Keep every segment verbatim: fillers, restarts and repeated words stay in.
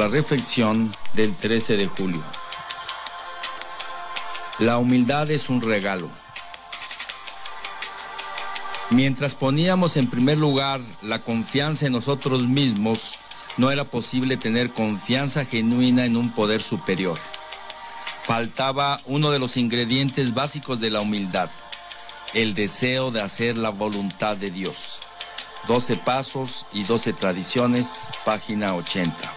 nuestra reflexión del trece de julio. La humildad es un regalo. Mientras poníamos en primer lugar la confianza en nosotros mismos, no era posible tener confianza genuina en un poder superior. Faltaba uno de los ingredientes básicos de la humildad, el deseo de hacer la voluntad de Dios. doce pasos y doce tradiciones, página ochenta.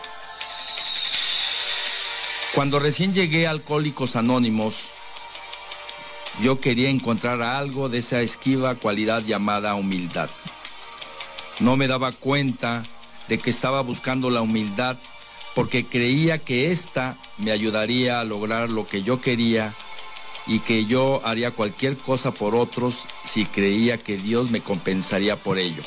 Cuando recién llegué a Alcohólicos Anónimos, yo quería encontrar algo de esa esquiva cualidad llamada humildad. No me daba cuenta de que estaba buscando la humildad porque creía que ésta me ayudaría a lograr lo que yo quería y que yo haría cualquier cosa por otros si creía que Dios me compensaría por ello.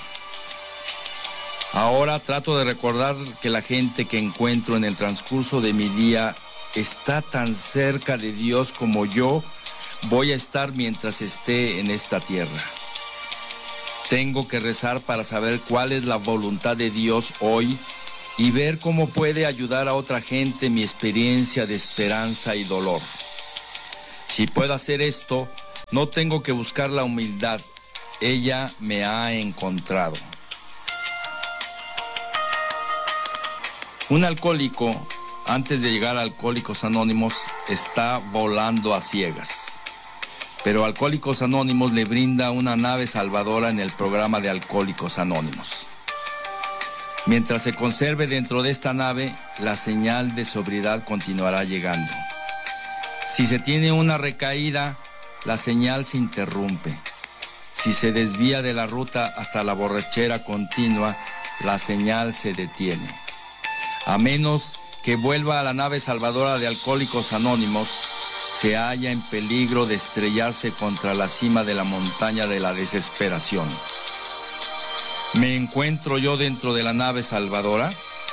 Ahora trato de recordar que la gente que encuentro en el transcurso de mi día está tan cerca de Dios como yo voy a estar mientras esté en esta tierra. Tengo que rezar para saber cuál es la voluntad de Dios hoy y ver cómo puede ayudar a otra gente mi experiencia de esperanza y dolor. Si puedo hacer esto, no tengo que buscar la humildad, ella me ha encontrado. Un alcohólico, antes de llegar a Alcohólicos Anónimos, está volando a ciegas. Pero Alcohólicos Anónimos le brinda una nave salvadora en el programa de Alcohólicos Anónimos. Mientras se conserve dentro de esta nave, la señal de sobriedad continuará llegando. Si se tiene una recaída, la señal se interrumpe. Si se desvía de la ruta hasta la borrachera continua, la señal se detiene. A menos que vuelva a la nave salvadora de Alcohólicos Anónimos, se halla en peligro de estrellarse contra la cima de la montaña de la desesperación. ¿Me encuentro yo dentro de la nave salvadora?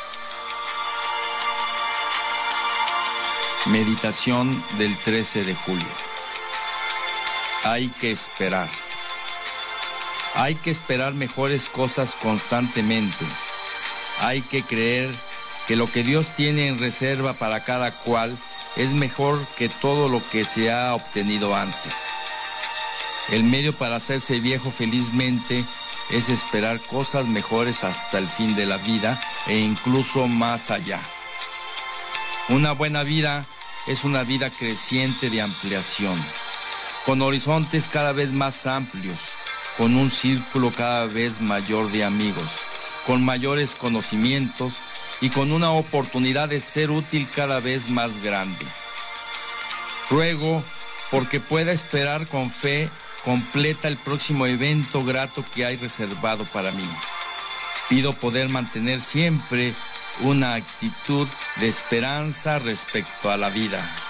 Meditación del trece de julio. Hay que esperar. Hay que esperar mejores cosas constantemente. Hay que creer que lo que Dios tiene en reserva para cada cual es mejor que todo lo que se ha obtenido antes. El medio para hacerse viejo felizmente es esperar cosas mejores hasta el fin de la vida e incluso más allá. Una buena vida es una vida creciente de ampliación, con horizontes cada vez más amplios, con un círculo cada vez mayor de amigos, con mayores conocimientos y con una oportunidad de ser útil cada vez más grande. Ruego porque pueda esperar con fe completa el próximo evento grato que hay reservado para mí. Pido poder mantener siempre una actitud de esperanza respecto a la vida.